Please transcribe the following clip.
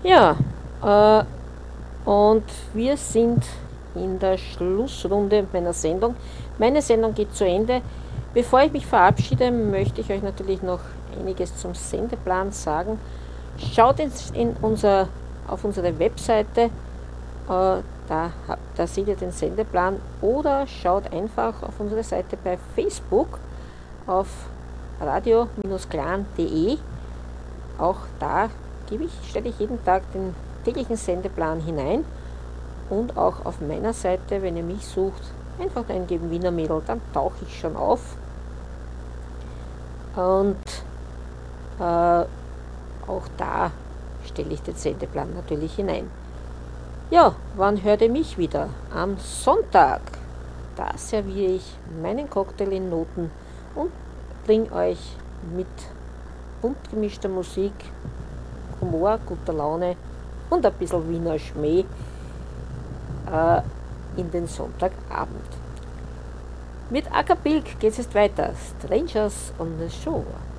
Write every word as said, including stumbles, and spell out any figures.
Ja, äh, und wir sind in der Schlussrunde meiner Sendung. Meine Sendung geht zu Ende. Bevor ich mich verabschiede, möchte ich euch natürlich noch einiges zum Sendeplan sagen. Schaut ins, in unser, auf unsere Webseite, äh, da, da seht ihr den Sendeplan, oder schaut einfach auf unsere Seite bei Facebook auf radio-clan punkt de. Auch da gebe ich, stelle ich jeden Tag den täglichen Sendeplan hinein, und auch auf meiner Seite, wenn ihr mich sucht, einfach eingeben Wiener Mädel, dann tauche ich schon auf. Und äh, auch da stelle ich den Sendeplan natürlich hinein. Ja, wann hört ihr mich wieder? Am Sonntag. Da serviere ich meinen Cocktail in Noten und bringe euch mit bunt gemischter Musik, Humor, guter Laune und ein bisschen Wiener Schmäh äh, in den Sonntagabend. Mit Acapulco geht es jetzt weiter. Strangers on the Shore.